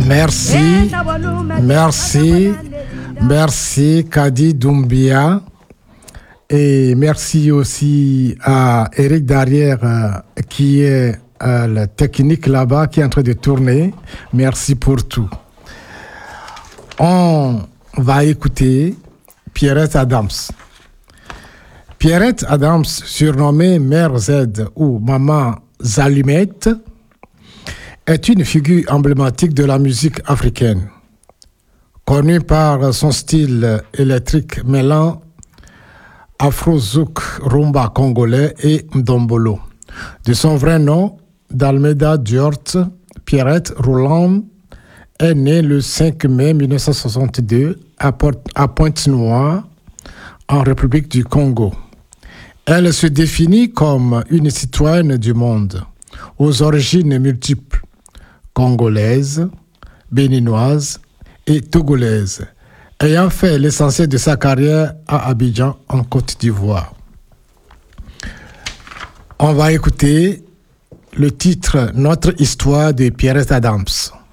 Merci Kadi Doumbia. Et merci aussi à Eric Darrière qui est la technique là-bas, qui est en train de tourner. Merci pour tout. On va écouter Pierrette Adams. Pierrette Adams, surnommée Mère Z ou Maman Zalumette, est une figure emblématique de la musique africaine. Connue par son style électrique mêlant afro-zouk, rumba congolais et ndombolo. De son vrai nom, d'Almeida Diort, Pierrette Roland est née le 5 mai 1962 à Pointe-Noire, en République du Congo. Elle se définit comme une citoyenne du monde, aux origines multiples, congolaise, béninoise et togolaise, ayant fait l'essentiel de sa carrière à Abidjan, en Côte d'Ivoire. On va écouter le titre « Notre histoire » de Pierrette Adams.